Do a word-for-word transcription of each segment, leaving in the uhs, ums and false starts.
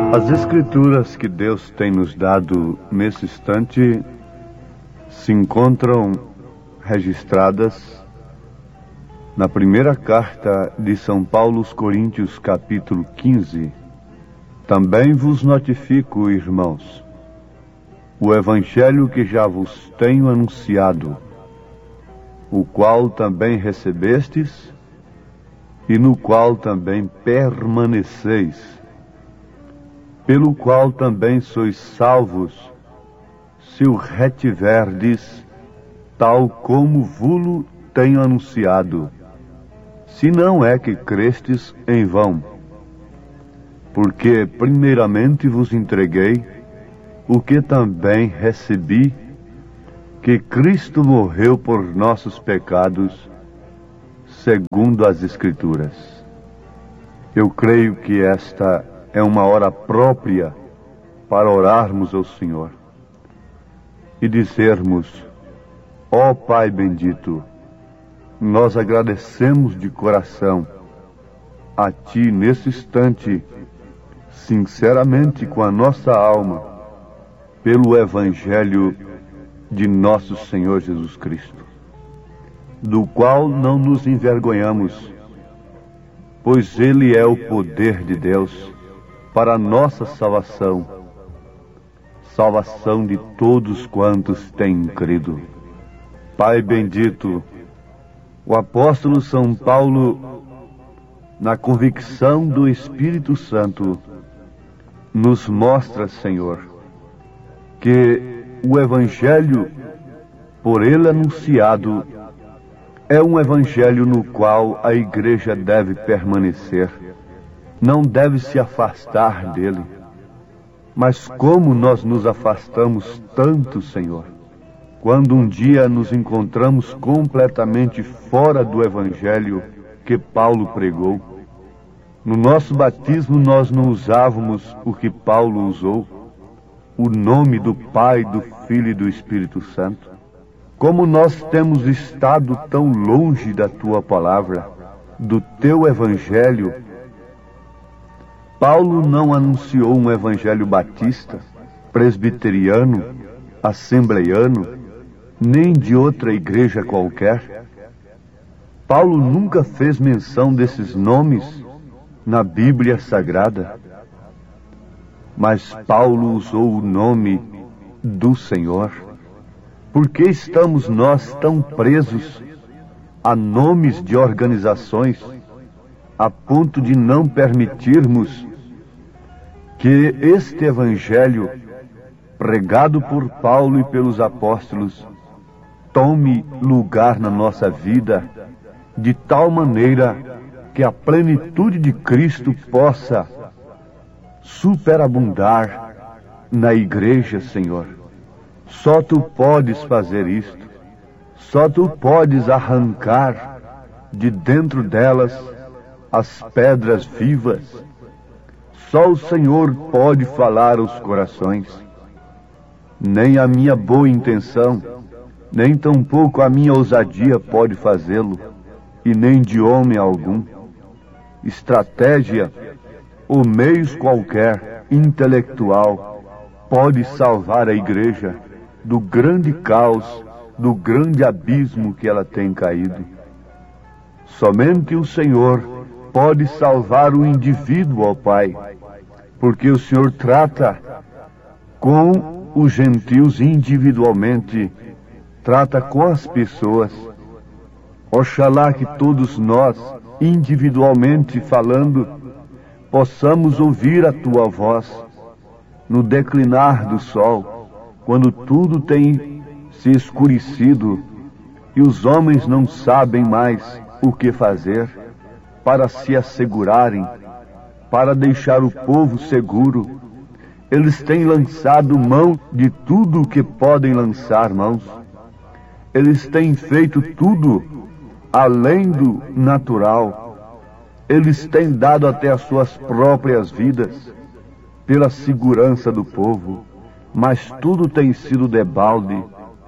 As escrituras que Deus tem nos dado nesse instante se encontram registradas na primeira carta de São Paulo aos Coríntios, capítulo quinze. Também vos notifico, irmãos, o evangelho que já vos tenho anunciado, o qual também recebestes e no qual também permaneceis, pelo qual também sois salvos, se o retiverdes, tal como vulo tenho anunciado, se não é que crestes em vão. Porque primeiramente vos entreguei o que também recebi, que Cristo morreu por nossos pecados, segundo as Escrituras. Eu creio que esta é uma hora própria para orarmos ao Senhor e dizermos: ó Pai bendito, nós agradecemos de coração a Ti nesse instante, sinceramente com a nossa alma, pelo Evangelho de nosso Senhor Jesus Cristo, do qual não nos envergonhamos, pois Ele é o poder de Deus para a nossa salvação, salvação de todos quantos têm crido. Pai bendito, o apóstolo São Paulo, na convicção do Espírito Santo, nos mostra, Senhor, que o Evangelho por ele anunciado é um Evangelho no qual a Igreja deve permanecer, não deve se afastar dele. Mas como nós nos afastamos tanto, Senhor, quando um dia nos encontramos completamente fora do Evangelho que Paulo pregou. No nosso batismo nós não usávamos o que Paulo usou, o nome do Pai, do Filho e do Espírito Santo. Como nós temos estado tão longe da Tua palavra, do Teu Evangelho. Paulo não anunciou um evangelho batista, presbiteriano, assembleiano, nem de outra igreja qualquer. Paulo nunca fez menção desses nomes na Bíblia Sagrada. Mas Paulo usou o nome do Senhor. Por que estamos nós tão presos a nomes de organizações, a ponto de não permitirmos que este Evangelho, pregado por Paulo e pelos apóstolos, tome lugar na nossa vida, de tal maneira que a plenitude de Cristo possa superabundar na Igreja, Senhor? Só Tu podes fazer isto, só Tu podes arrancar de dentro delas as pedras vivas. Só o Senhor pode falar aos corações. Nem a minha boa intenção, nem tampouco a minha ousadia pode fazê-lo, e nem de homem algum. Estratégia ou meios qualquer, intelectual, pode salvar a Igreja do grande caos, do grande abismo que ela tem caído. Somente o Senhor pode salvar o indivíduo, ó Pai, porque o Senhor trata com os gentios individualmente, trata com as pessoas. Oxalá que todos nós, individualmente falando, possamos ouvir a Tua voz no declinar do sol, quando tudo tem se escurecido e os homens não sabem mais o que fazer para se assegurarem, para deixar o povo seguro. Eles têm lançado mão de tudo o que podem lançar mãos. Eles têm feito tudo além do natural. Eles têm dado até as suas próprias vidas pela segurança do povo, mas tudo tem sido debalde.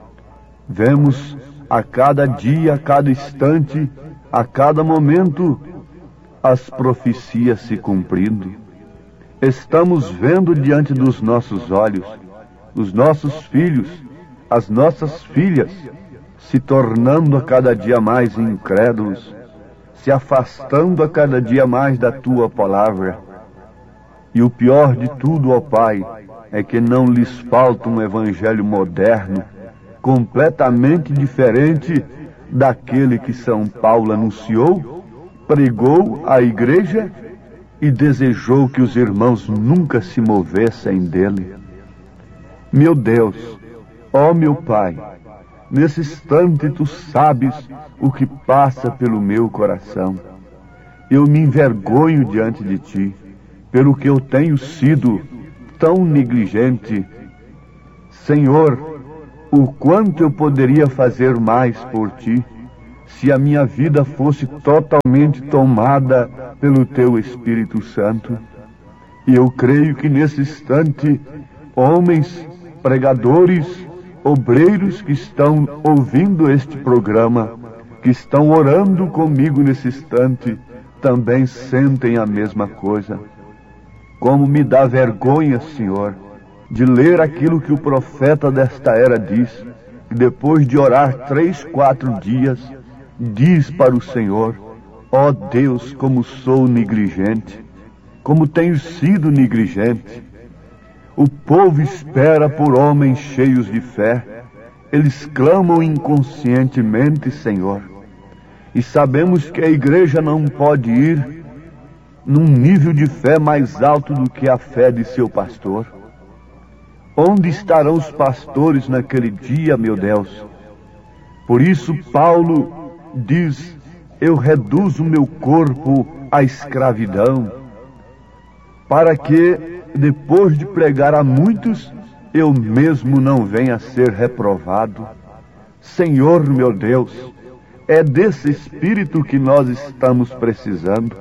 Vemos a cada dia, a cada instante, a cada momento, as profecias se cumprindo. Estamos vendo diante dos nossos olhos os nossos filhos, as nossas filhas, se tornando a cada dia mais incrédulos, se afastando a cada dia mais da Tua palavra. E o pior de tudo, ó Pai, é que não lhes falta um evangelho moderno, completamente diferente daquele que São Paulo anunciou, pregou à igreja e desejou que os irmãos nunca se movessem dele. Meu Deus, ó meu Pai, nesse instante Tu sabes o que passa pelo meu coração. Eu me envergonho diante de Ti, pelo que eu tenho sido tão negligente. Senhor, o quanto eu poderia fazer mais por Ti, se a minha vida fosse totalmente tomada pelo Teu Espírito Santo. E eu creio que nesse instante, homens, pregadores, obreiros que estão ouvindo este programa, que estão orando comigo nesse instante, também sentem a mesma coisa. Como me dá vergonha, Senhor, de ler aquilo que o profeta desta era diz, que depois de orar três, quatro dias, diz para o Senhor: ó oh Deus, como sou negligente, como tenho sido negligente. O povo espera por homens cheios de fé. Eles clamam inconscientemente, Senhor. E sabemos que a igreja não pode ir num nível de fé mais alto do que a fé de seu pastor. Onde estarão os pastores naquele dia, meu Deus? Por isso Paulo diz: eu reduzo meu corpo à escravidão, para que, depois de pregar a muitos, eu mesmo não venha a ser reprovado. Senhor, meu Deus, é desse Espírito que nós estamos precisando.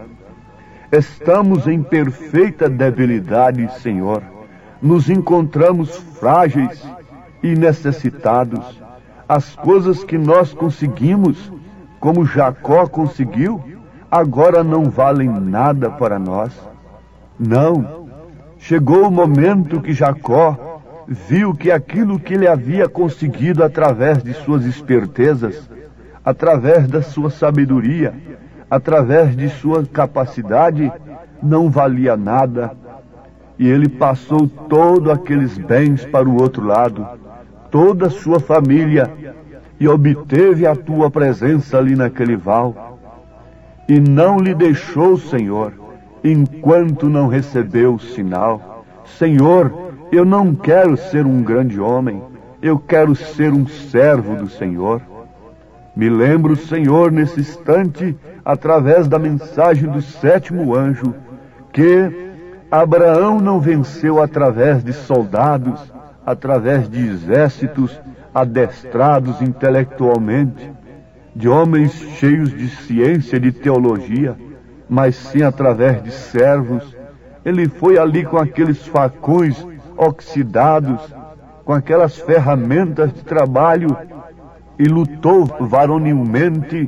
Estamos em perfeita debilidade, Senhor. Nos encontramos frágeis e necessitados. As coisas que nós conseguimos, como Jacó conseguiu, agora não valem nada para nós. Não. Chegou o momento que Jacó viu que aquilo que ele havia conseguido através de suas espertezas, através da sua sabedoria, através de sua capacidade, não valia nada. E ele passou todos aqueles bens para o outro lado, toda a sua família, e obteve a Tua presença ali naquele val. E não lhe deixou, Senhor, enquanto não recebeu o sinal. Senhor, eu não quero ser um grande homem, eu quero ser um servo do Senhor. Me lembro, Senhor, nesse instante, através da mensagem do sétimo anjo, que Abraão não venceu através de soldados, através de exércitos adestrados intelectualmente, de homens cheios de ciência, de teologia, mas sim através de servos. Ele foi ali com aqueles facões oxidados, com aquelas ferramentas de trabalho, e lutou varonilmente,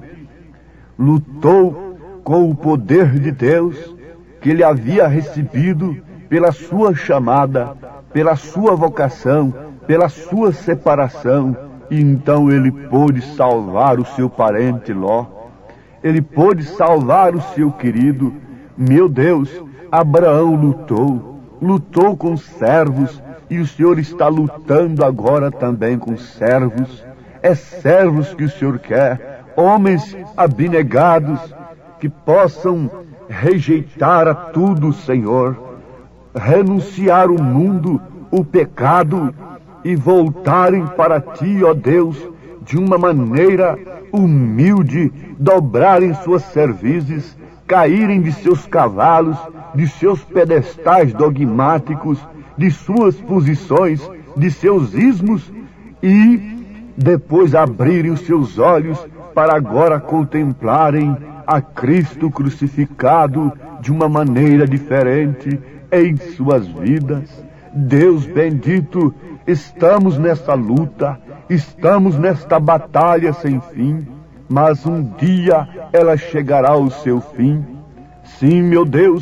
lutou com o poder de Deus que ele havia recebido pela sua chamada, pela sua vocação, pela sua separação. E então ele pôde salvar o seu parente Ló, ele pôde salvar o seu querido. Meu Deus, Abraão lutou, lutou com servos, e o Senhor está lutando agora também com servos. É servos que o Senhor quer, homens abnegados, que possam rejeitar a tudo, Senhor, renunciar o mundo, o pecado, e voltarem para Ti, ó Deus, de uma maneira humilde, dobrarem suas cervizes, caírem de seus cavalos, de seus pedestais dogmáticos, de suas posições, de seus ismos, e depois abrirem os seus olhos para agora contemplarem a Cristo crucificado de uma maneira diferente em suas vidas. Deus bendito, estamos nessa luta, estamos nesta batalha sem fim, mas um dia ela chegará ao seu fim. Sim, meu Deus,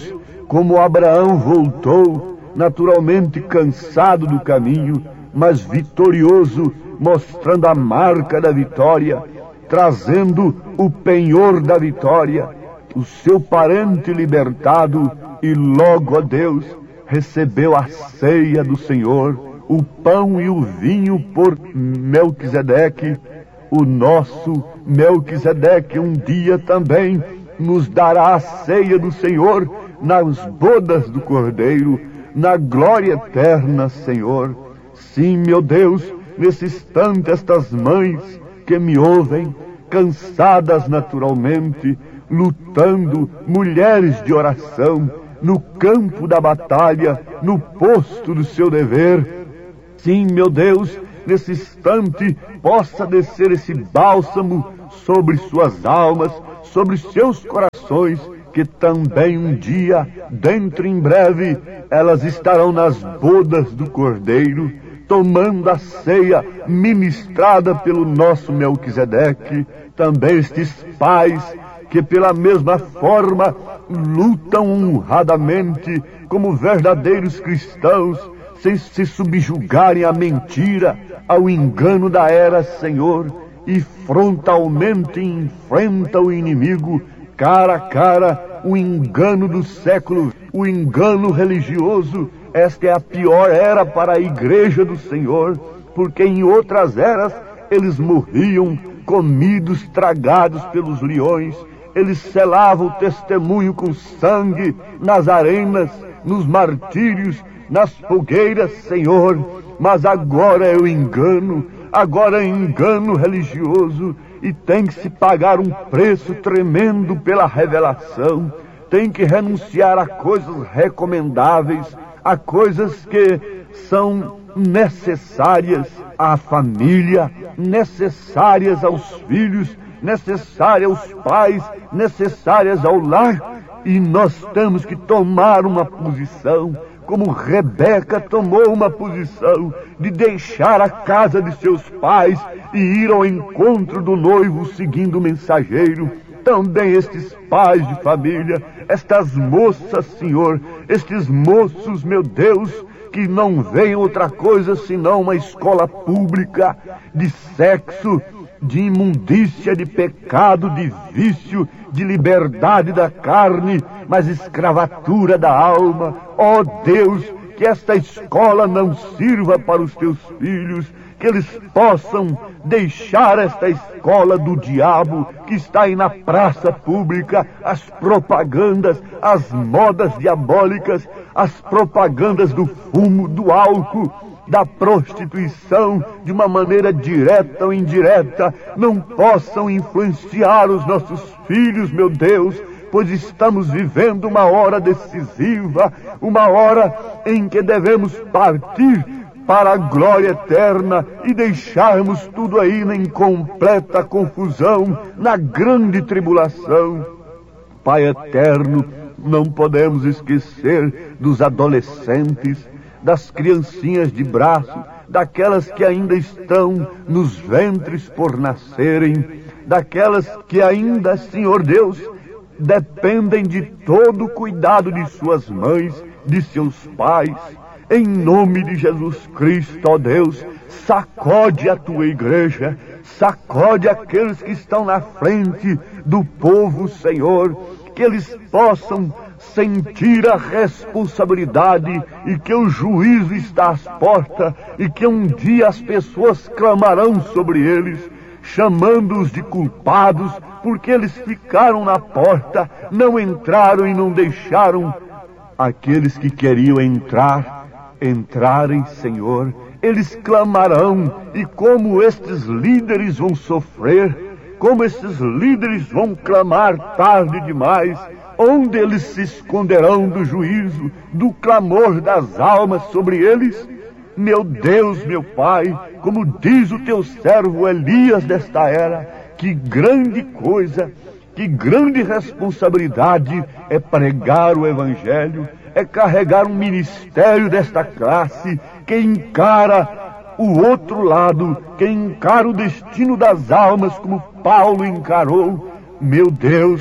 como Abraão voltou, naturalmente cansado do caminho, mas vitorioso, mostrando a marca da vitória, trazendo o penhor da vitória, o seu parente libertado, e logo a Deus recebeu a ceia do Senhor, o pão e o vinho por Melquisedeque. O nosso Melquisedeque um dia também nos dará a ceia do Senhor nas bodas do Cordeiro, na glória eterna, Senhor. Sim, meu Deus, nesse instante estas mães que me ouvem, cansadas naturalmente, lutando, mulheres de oração, no campo da batalha, no posto do seu dever. Sim, meu Deus, nesse instante possa descer esse bálsamo sobre suas almas, sobre seus corações, que também um dia, dentro em breve, elas estarão nas bodas do Cordeiro, tomando a ceia ministrada pelo nosso Melquisedeque. Também estes pais que pela mesma forma lutam honradamente como verdadeiros cristãos, sem se subjugarem à mentira, ao engano da era, Senhor, e frontalmente enfrenta o inimigo, cara a cara, o engano do século, o engano religioso. Esta é a pior era para a igreja do Senhor, porque em outras eras eles morriam, comidos, tragados pelos leões. Eles selavam o testemunho com sangue nas arenas, nos martírios, nas fogueiras, Senhor. Mas agora é o engano, agora é engano religioso, e tem que se pagar um preço tremendo pela revelação. Tem que renunciar a coisas recomendáveis, a coisas que são necessárias à família, necessárias aos filhos, necessárias aos pais, necessárias ao lar. E nós temos que tomar uma posição, como Rebeca tomou uma posição de deixar a casa de seus pais e ir ao encontro do noivo seguindo o mensageiro. Também estes pais de família, estas moças, Senhor, estes moços, meu Deus, que não veem outra coisa senão uma escola pública de sexo, de imundícia, de pecado, de vício, de liberdade da carne, mas escravatura da alma. Ó Deus, que esta escola não sirva para os teus filhos, que eles possam deixar esta escola do diabo que está aí na praça pública, as propagandas, as modas diabólicas, as propagandas do fumo, do álcool, da prostituição, de uma maneira direta ou indireta, não possam influenciar os nossos filhos, meu Deus, pois estamos vivendo uma hora decisiva, uma hora em que devemos partir para a glória eterna e deixarmos tudo aí na incompleta confusão, na grande tribulação. Pai eterno, não podemos esquecer dos adolescentes, das criancinhas de braço, daquelas que ainda estão nos ventres por nascerem, daquelas que ainda, Senhor Deus, dependem de todo o cuidado de suas mães, de seus pais. Em nome de Jesus Cristo, ó Deus, sacode a tua igreja, sacode aqueles que estão na frente do povo, Senhor, que eles possam sentir a responsabilidade e que o juízo está às portas e que um dia as pessoas clamarão sobre eles, chamando-os de culpados, porque eles ficaram na porta, não entraram e não deixaram aqueles que queriam entrar entrarem, Senhor. Eles clamarão, e como estes líderes vão sofrer, como estes líderes vão clamar tarde demais, onde eles se esconderão do juízo, do clamor das almas sobre eles? Meu Deus, meu Pai, como diz o teu servo Elias desta era, que grande coisa, que grande responsabilidade é pregar o Evangelho, é carregar um ministério desta classe que encara o outro lado, que encara o destino das almas como Paulo encarou. Meu Deus,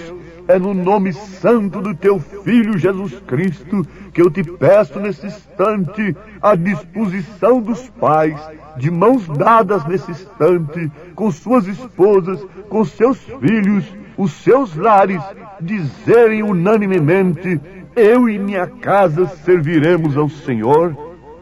é no nome santo do teu Filho Jesus Cristo que eu te peço nesse instante a disposição dos pais, de mãos dadas nesse instante, com suas esposas, com seus filhos, os seus lares, dizerem unanimemente: eu e minha casa serviremos ao Senhor.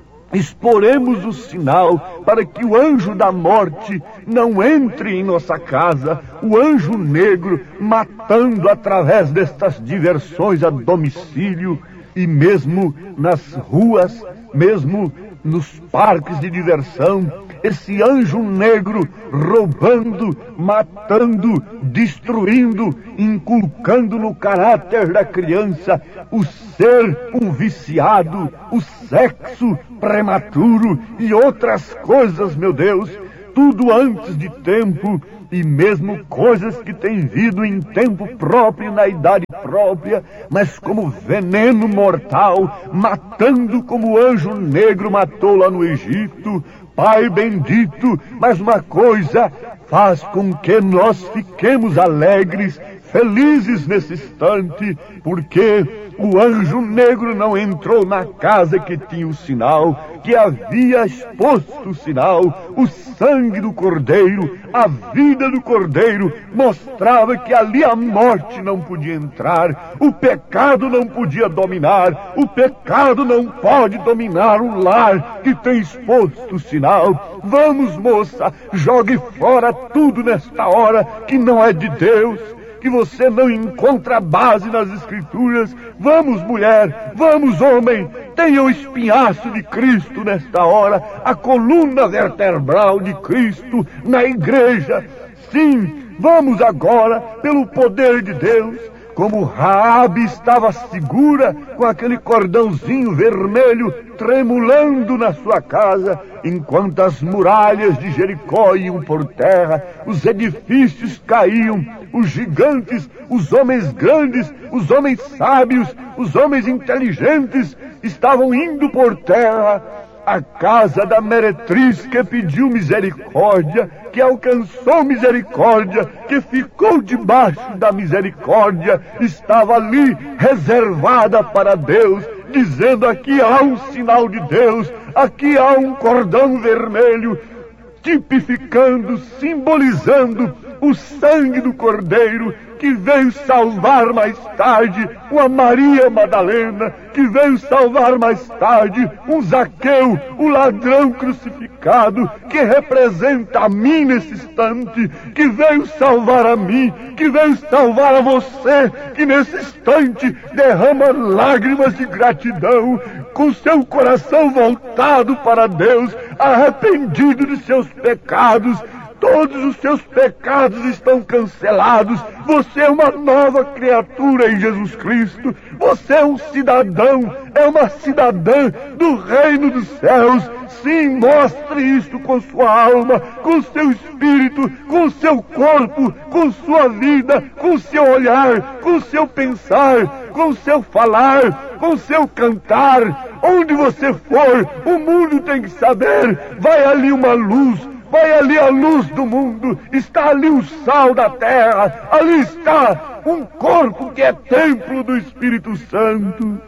Exporemos o sinal para que o anjo da morte não entre em nossa casa, o anjo negro matando através destas diversões a domicílio e mesmo nas ruas, mesmo nos parques de diversão, esse anjo negro roubando, matando, destruindo, inculcando no caráter da criança o ser um viciado, o sexo prematuro e outras coisas, meu Deus, tudo antes de tempo, e mesmo coisas que têm vindo em tempo próprio, na idade própria, mas como veneno mortal, matando como o anjo negro matou lá no Egito. Pai bendito, mas uma coisa faz com que nós fiquemos alegres, felizes nesse instante, porque o anjo negro não entrou na casa que tinha o sinal, que havia exposto o sinal, o sangue do Cordeiro, a vida do Cordeiro, mostrava que ali a morte não podia entrar, o pecado não podia dominar, o pecado não pode dominar o lar que tem exposto o sinal. Vamos, moça, jogue fora tudo nesta hora que não é de Deus, que você não encontra base nas Escrituras. Vamos, mulher, vamos, homem, tenha o espinhaço de Cristo nesta hora, a coluna vertebral de Cristo na igreja. Sim, vamos agora, pelo poder de Deus, como Raabe estava segura com aquele cordãozinho vermelho tremulando na sua casa, enquanto as muralhas de Jericó iam por terra, os edifícios caíam, os gigantes, os homens grandes, os homens sábios, os homens inteligentes estavam indo por terra. A casa da meretriz que pediu misericórdia, que alcançou misericórdia, que ficou debaixo da misericórdia, estava ali reservada para Deus, dizendo: aqui há um sinal de Deus, aqui há um cordão vermelho, tipificando, simbolizando o sangue do Cordeiro, que veio salvar mais tarde uma Maria Madalena, que veio salvar mais tarde um Zaqueu, o ladrão crucificado, que representa a mim nesse instante, que veio salvar a mim, que veio salvar a você, que nesse instante derrama lágrimas de gratidão, com seu coração voltado para Deus, arrependido de seus pecados. Todos os seus pecados estão cancelados. Você é uma nova criatura em Jesus Cristo. Você é um cidadão, é uma cidadã do reino dos céus. Sim, mostre isto com sua alma, com seu espírito, com seu corpo, com sua vida, com seu olhar, com seu pensar, com seu falar, com seu cantar. Onde você for, o mundo tem que saber. Vai ali uma luz. Vai ali a luz do mundo, está ali o sal da terra, ali está um corpo que é templo do Espírito Santo.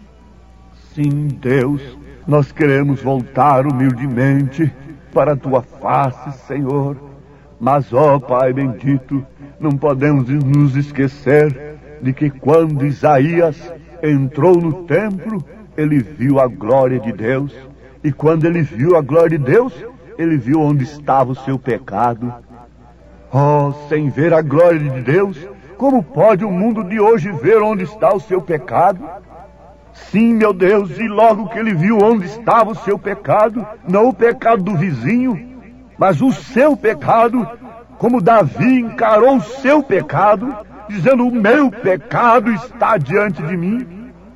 Sim, Deus, nós queremos voltar humildemente para a tua face, Senhor. Mas, ó Pai bendito, não podemos nos esquecer de que quando Isaías entrou no templo, ele viu a glória de Deus. E quando ele viu a glória de Deus, ele viu onde estava o seu pecado. Oh, sem ver a glória de Deus, como pode o mundo de hoje ver onde está o seu pecado? Sim, meu Deus, e logo que ele viu onde estava o seu pecado, não o pecado do vizinho, mas o seu pecado, como Davi encarou o seu pecado, dizendo: o meu pecado está diante de mim.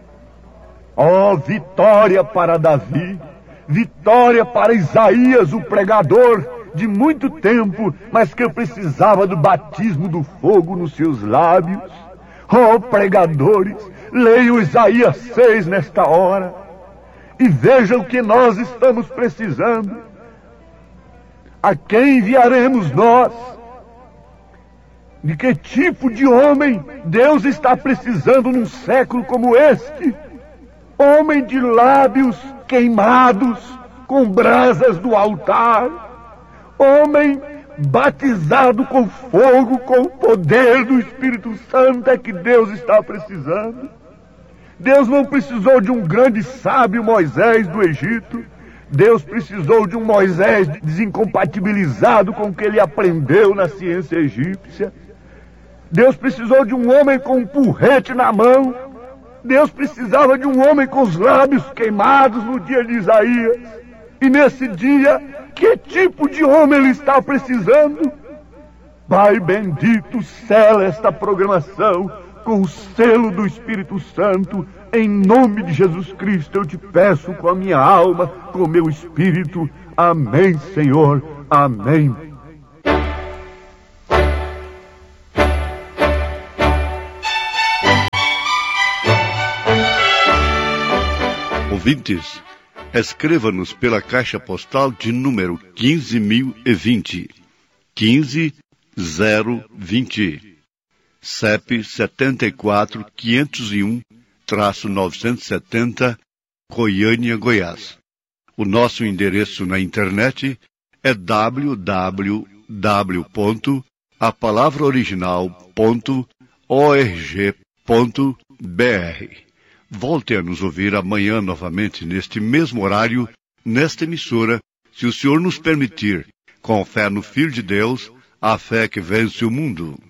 Oh, vitória para Davi! Vitória para Isaías, o pregador de muito tempo, mas que precisava do batismo do fogo nos seus lábios. Oh, pregadores, leiam Isaías seis nesta hora e vejam o que nós estamos precisando. A quem enviaremos nós? De que tipo de homem Deus está precisando num século como este? Homem de lábios queimados com brasas do altar. Homem batizado com fogo, com o poder do Espírito Santo é que Deus está precisando. Deus não precisou de um grande sábio Moisés do Egito. Deus precisou de um Moisés desincompatibilizado com o que ele aprendeu na ciência egípcia. Deus precisou de um homem com um porrete na mão. Deus precisava de um homem com os lábios queimados no dia de Isaías. E nesse dia, que tipo de homem ele está precisando? Pai bendito, sela esta programação com o selo do Espírito Santo. Em nome de Jesus Cristo, eu te peço com a minha alma, com o meu espírito. Amém, Senhor. Amém. Ouvintes, escreva-nos pela caixa postal de número quinze mil e vinte, quinze zero vinte, C E P setenta e quatro quinhentos e um, novecentos e setenta, Goiânia, Goiás. O nosso endereço na internet é w w w ponto a palavra original ponto org ponto b r. Volte a nos ouvir amanhã novamente neste mesmo horário, nesta emissora, se o Senhor nos permitir, com fé no Filho de Deus, a fé que vence o mundo.